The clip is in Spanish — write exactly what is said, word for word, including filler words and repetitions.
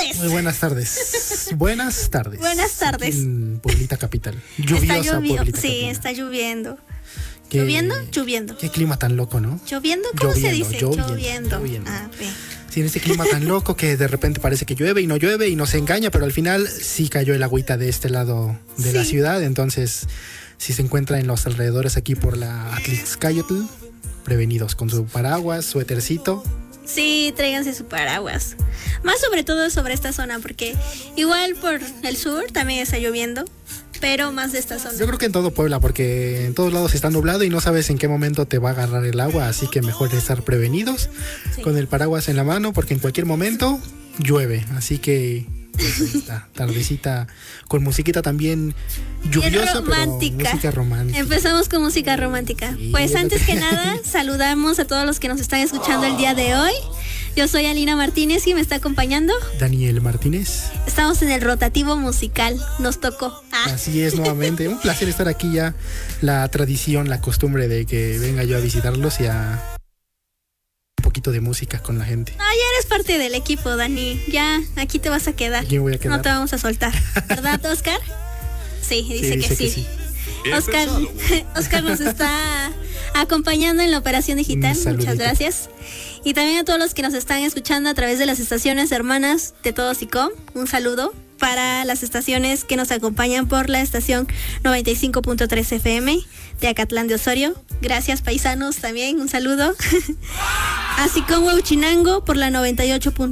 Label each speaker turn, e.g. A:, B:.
A: tardes.
B: Muy buenas tardes. Buenas tardes.
A: Buenas tardes.
B: Aquí en Pueblita Capital. Lluviosa
A: está lloviendo.
B: Pueblita
A: Sí,
B: Capital.
A: está lloviendo.
B: ¿Qué,
A: ¿Lloviendo? Lloviendo.
B: Qué clima tan loco, ¿no?
A: ¿Lloviendo? ¿Cómo
B: Lloviendo,
A: se dice?
B: lloviendo,
A: Lloviendo.
B: lloviendo.
A: Ah, bien.
B: Sí, en ese clima tan loco que de repente parece que llueve y no llueve y no se engaña, pero al final sí cayó el agüita de este lado de
A: Sí.
B: la ciudad. Entonces, si se encuentra en los alrededores aquí por la Atlixcayotl, prevenidos con su paraguas, suétercito.
A: Sí, tráiganse su paraguas. Más sobre todo sobre esta zona, porque igual por el sur también está lloviendo, pero más de esta zona.
B: Yo creo que en todo Puebla, porque en todos lados está nublado y no sabes en qué momento te va a agarrar el agua, así que mejor estar prevenidos
A: Sí.
B: con el paraguas en la mano, porque en cualquier momento llueve. Así que pues, ahí está, tardecita con musiquita también lluviosa,
A: Bien
B: pero
A: romántica.
B: música romántica.
A: Empezamos con música romántica.
B: Sí,
A: Pues
B: es lo
A: antes
B: que-
A: que nada, saludamos a todos los que nos están escuchando el día de hoy. Yo soy Alina Martínez y me está acompañando.
B: Daniel Martínez.
A: Estamos en el rotativo musical. Nos tocó. Ah,
B: Así es, nuevamente. Un placer estar aquí ya. La tradición, la costumbre de que venga yo a visitarlos y a un poquito de música con la gente.
A: no, ya eres parte del equipo, Dani. Ya, aquí te vas a quedar.
B: Aquí me voy a quedar.
A: No te vamos a soltar. ¿Verdad, Oscar? Sí, dice,
B: Sí,
A: que, sí. Oscar, Oscar nos está acompañando en la operación digital.
B: Un saludito.
A: Muchas gracias. Y también a todos los que nos están escuchando a través de las estaciones hermanas de Todo Sicom. Un saludo para las estaciones que nos acompañan por la estación noventa y cinco punto tres F M de Acatlán de Osorio. Gracias, paisanos, también un saludo. Así como Huachinango por la noventa y ocho punto